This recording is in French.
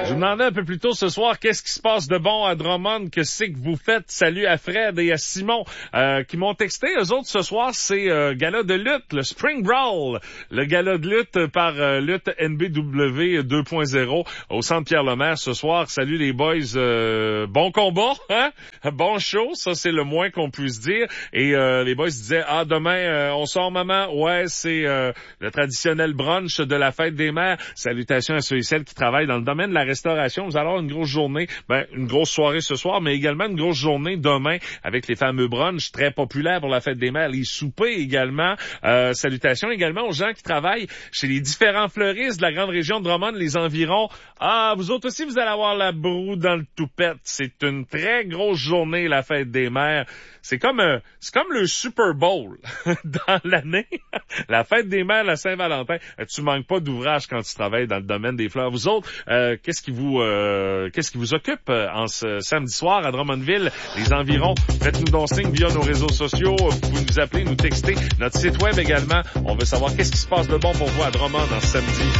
Je vous demandais un peu plus tôt ce soir, qu'est-ce qui se passe de bon à Drummond? Que c'est que vous faites? Salut à Fred et à Simon qui m'ont texté. Eux autres, ce soir, c'est gala de lutte, le Spring Brawl. Le gala de lutte par Lutte NBW 2.0 au Centre Pierre-Lemaire ce soir. Salut les boys. Bon combat, hein? Bon show, ça c'est le moins qu'on puisse dire. Et les boys disaient, demain, on sort maman. Ouais, c'est le traditionnel brunch de la fête des mères. Salutations à ceux et celles qui travaillent dans le domaine de la restauration. Vous allez avoir une grosse journée, une grosse soirée ce soir, mais également une grosse journée demain avec les fameux brunchs très populaires pour la fête des mères, les soupers également. Salutations également aux gens qui travaillent chez les différents fleuristes de la grande région de Drummond, les environs. Vous autres aussi, vous allez avoir la broue dans le toupette. C'est une très grosse journée, la fête des mères. C'est comme le Super Bowl dans l'année. La fête des mères, la Saint-Valentin. Tu manques pas d'ouvrage quand tu travailles dans le domaine des fleurs. Vous autres, qu'est-ce qui vous occupe en ce samedi soir à Drummondville, les environs? Faites-nous donc signe via nos réseaux sociaux. Vous pouvez nous appeler, nous texter. Notre site web également. On veut savoir qu'est-ce qui se passe de bon pour vous à Drummond en ce samedi.